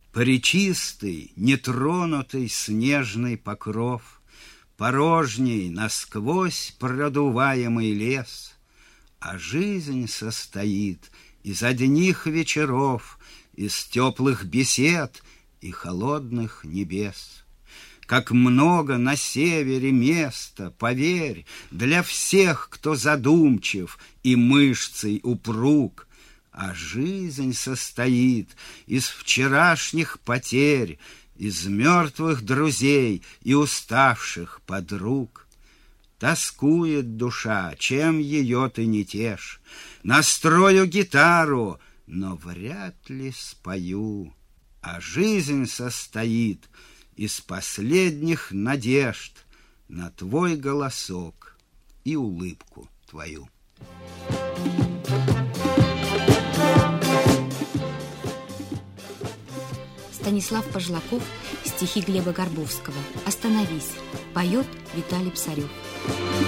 Пречистый, нетронутый снежный покров, порожний, насквозь продуваемый лес, а жизнь состоит из одних вечеров, из теплых бесед и холодных небес. Как много на севере места, поверь, для всех, кто задумчив и мышцей упруг, а жизнь состоит из вчерашних потерь, из мертвых друзей и уставших подруг. Тоскует душа, чем ее ты не тешь. Настрою гитару, но вряд ли спою. А жизнь состоит из последних надежд на твой голосок и улыбку твою. Станислав Пожлаков, стихи Глеба Горбовского. «Остановись». Поет Виталий Псарев.